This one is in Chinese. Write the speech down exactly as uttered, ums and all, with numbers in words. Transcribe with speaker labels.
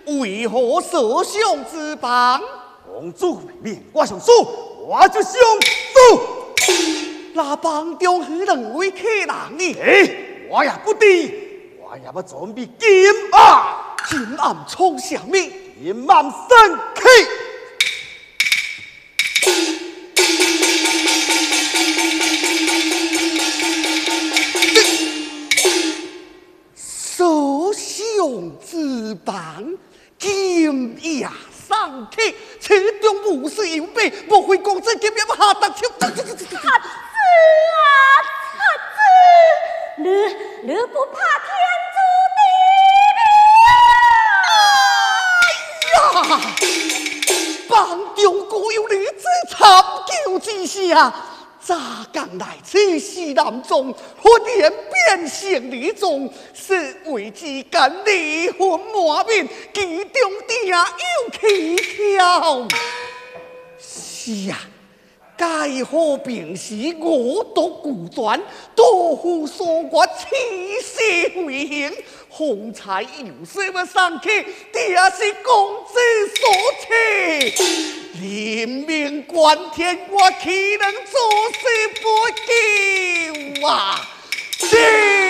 Speaker 1: 为何所向之邦？
Speaker 2: 公主命我上书，我就上书。
Speaker 1: 那邦中何能为客人呢？
Speaker 2: 哎，我也不知，我也要准备金马。
Speaker 1: 金暗冲什么？
Speaker 2: 金马升起。
Speaker 1: 所向之邦，今夜上客，此中无事有备，莫非公子今日要下达秋？
Speaker 3: hat子啊，hat子，你你不怕天诛地灭啊？
Speaker 1: 呀！邦中果有女子参救之下，乍刚来此西南中，忽然变成女中，是为之干离婚满面，其中定有蹊跷。是呀、啊。该何平时我独孤传，多夫所我气势回行，风采有什么上客，定是公子所赐。连命关天，我岂能坐视不救啊？是。